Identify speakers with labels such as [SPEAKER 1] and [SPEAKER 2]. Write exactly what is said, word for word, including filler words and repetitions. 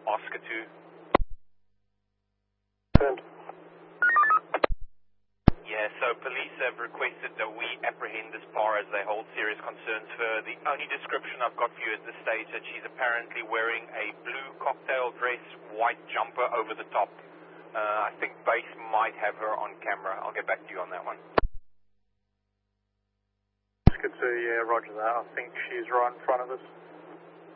[SPEAKER 1] Oscar two.
[SPEAKER 2] Send.
[SPEAKER 1] Yeah, so police have requested that we apprehend this bar as they hold serious concerns for her. The only description I've got for you at this stage that she's apparently wearing a blue cocktail dress, white jumper over the top. Uh, I think base might have her on camera. I'll get back to you on that one.
[SPEAKER 2] Oscar two, yeah, roger that. I think she's right in front of us.